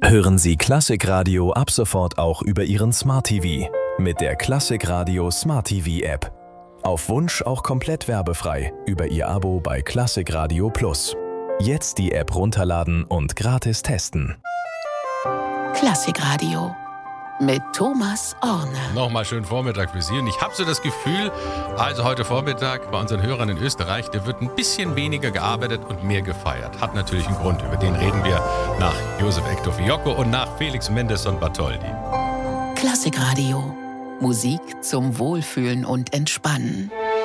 Hören Sie Klassikradio ab sofort auch über Ihren Smart TV mit der Klassikradio Smart TV App. Auf Wunsch auch komplett werbefrei über Ihr Abo bei Klassikradio Plus. Jetzt die App runterladen und gratis testen. Klassikradio mit Thomas Orne. Nochmal schönen Vormittag für Sie. Und ich habe so das Gefühl, also heute Vormittag bei unseren Hörern in Österreich, da wird ein bisschen weniger gearbeitet und mehr gefeiert. Hat natürlich einen Grund, über den reden wir nach Josef Hector Fiocco und nach Felix Mendelssohn Bartholdy. Klassikradio. Musik zum Wohlfühlen und Entspannen.